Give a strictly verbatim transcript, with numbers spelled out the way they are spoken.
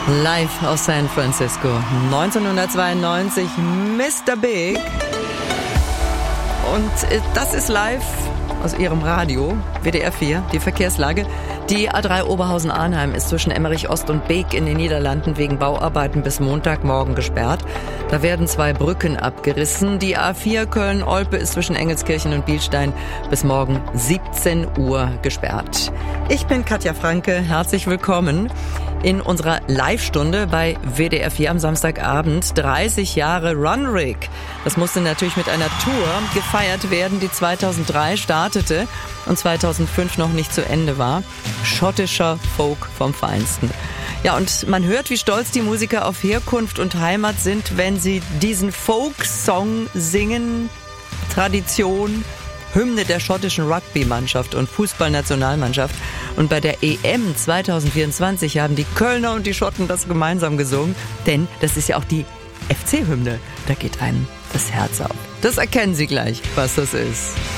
Live aus San Francisco, neunzehnhundertzweiundneunzig, Mister Big. Und das ist live aus Ihrem Radio, W D R vier, die Verkehrslage. Die A drei Oberhausen-Arnheim ist zwischen Emmerich-Ost und Beek in den Niederlanden wegen Bauarbeiten bis Montagmorgen gesperrt. Da werden zwei Brücken abgerissen. Die A vier Köln-Olpe ist zwischen Engelskirchen und Bielstein bis morgen siebzehn Uhr gesperrt. Ich bin Katja Franke, herzlich willkommen in unserer Live-Stunde bei W D R vier am Samstagabend. dreißig Jahre Runrig. Das musste natürlich mit einer Tour gefeiert werden, die zweitausenddrei startete und zweitausendfünf noch nicht zu Ende war. Schottischer Folk vom Feinsten. Ja, und man hört, wie stolz die Musiker auf Herkunft und Heimat sind, wenn sie diesen Folk-Song singen. Tradition, Hymne der schottischen Rugby-Mannschaft und Fußballnationalmannschaft. Und bei der E M zweitausendvierundzwanzig haben die Kölner und die Schotten das gemeinsam gesungen. Denn das ist ja auch die F C-Hymne. Da geht einem das Herz auf. Das erkennen Sie gleich, was das ist.